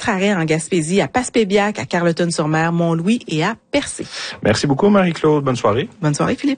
4 arrêts en Gaspésie, à Passepébiac, à Carleton-sur-Mer, Mont-Louis et à Percé. Merci beaucoup, Marie-Claude. Bonne soirée. Bonne soirée, Philippe.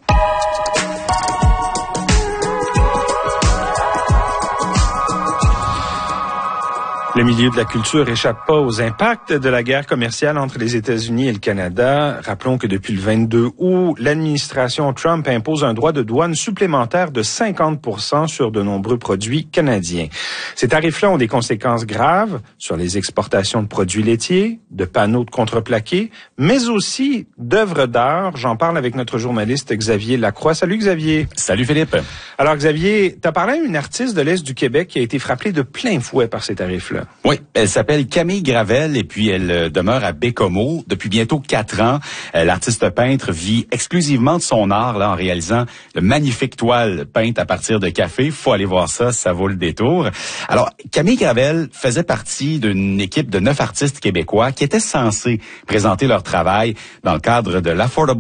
Le milieu de la culture échappe pas aux impacts de la guerre commerciale entre les États-Unis et le Canada. Rappelons que depuis le 22 août, l'administration Trump impose un droit de douane supplémentaire de 50% sur de nombreux produits canadiens. Ces tarifs-là ont des conséquences graves sur les exportations de produits laitiers, de panneaux de contreplaqué, mais aussi d'œuvres d'art. J'en parle avec notre journaliste Xavier Lacroix. Salut Xavier. Salut Philippe. Alors Xavier, tu as parlé à une artiste de l'Est du Québec qui a été frappée de plein fouet par ces tarifs-là. Oui, elle s'appelle Camille Gravel et puis elle demeure à Bécomo depuis bientôt 4 ans. L'artiste peintre vit exclusivement de son art là en réalisant de magnifiques toiles peintes à partir de café. Faut aller voir ça, ça vaut le détour. Alors, Camille Gravel faisait partie d'une équipe de 9 artistes québécois qui étaient censés présenter leur travail dans le cadre de l'Affordable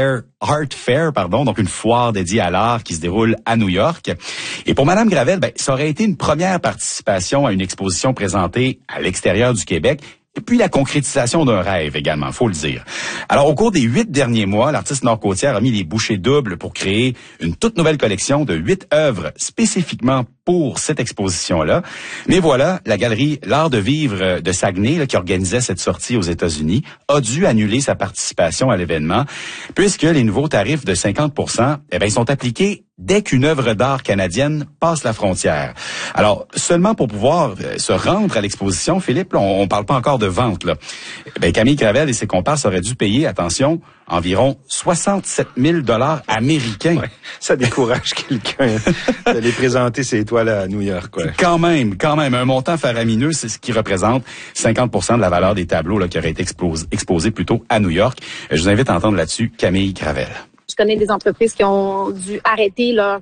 Art Fair, donc une foire dédiée à l'art qui se déroule à New York. Et pour Madame Gravel, ça aurait été une première participation à une exposition présentée à l'extérieur du Québec. Et puis la concrétisation d'un rêve également, faut le dire. Alors au cours des 8 derniers mois, l'artiste nord-côtière a mis les bouchées doubles pour créer une toute nouvelle collection de 8 œuvres spécifiquement pour cette exposition-là. Mais voilà, la galerie L'Art de vivre de Saguenay, qui organisait cette sortie aux États-Unis, a dû annuler sa participation à l'événement, puisque les nouveaux tarifs de 50%, ils sont appliqués dès qu'une œuvre d'art canadienne passe la frontière. Alors, seulement pour pouvoir se rendre à l'exposition, Philippe, on parle pas encore de vente, là. Camille Gravel et ses comparses auraient dû payer, attention, environ 67 000 $ américains. Ouais, ça décourage quelqu'un d'aller présenter ses toiles à New York. Ouais. Quand même, un montant faramineux, c'est ce qui représente 50% de la valeur des tableaux là, qui auraient été exposés plutôt à New York. Je vous invite à entendre là-dessus Camille Gravel. Je connais des entreprises qui ont dû arrêter leurs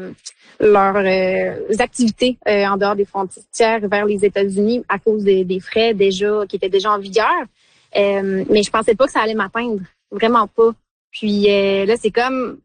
activités en dehors des frontières vers les États-Unis à cause des frais qui étaient déjà en vigueur. Mais je pensais pas que ça allait m'atteindre. Vraiment pas. Puis là, c'est comme...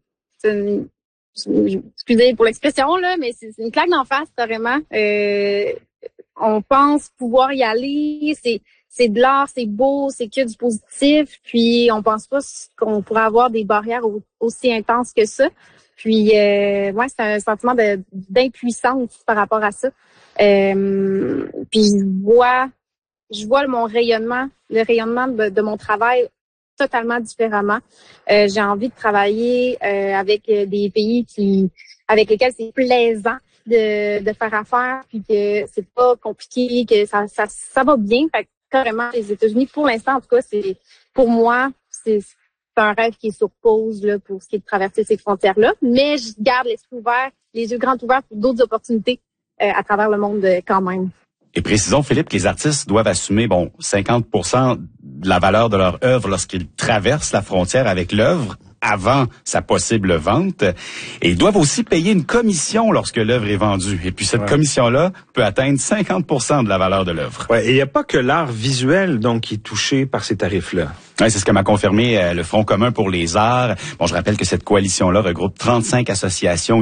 excusez pour l'expression, là, mais c'est une claque d'en face, carrément. On pense pouvoir y aller. C'est de l'art, c'est beau, c'est que du positif. Puis on pense pas qu'on pourrait avoir des barrières aussi intenses que ça. Puis c'est un sentiment d'impuissance par rapport à ça. Puis je vois le rayonnement de mon travail totalement différemment. J'ai envie de travailler avec des pays avec lesquels c'est plaisant de faire affaire, puis que c'est pas compliqué, que ça va bien. Fait que carrément, les États-Unis, pour l'instant, en tout cas, pour moi, c'est un rêve qui est sur pause là, pour ce qui est de traverser ces frontières-là. Mais je garde l'esprit ouvert, les yeux grands ouverts pour d'autres opportunités à travers le monde quand même. Et précisons, Philippe, que les artistes doivent assumer 50% de la valeur de leur œuvre lorsqu'ils traversent la frontière avec l'œuvre avant sa possible vente. Et ils doivent aussi payer une commission lorsque l'œuvre est vendue. Et puis cette commission-là peut atteindre 50% de la valeur de l'œuvre. Ouais, et il n'y a pas que l'art visuel donc qui est touché par ces tarifs-là. Ouais, c'est ce que m'a confirmé le Front commun pour les arts. Je rappelle que cette coalition-là regroupe 35 associations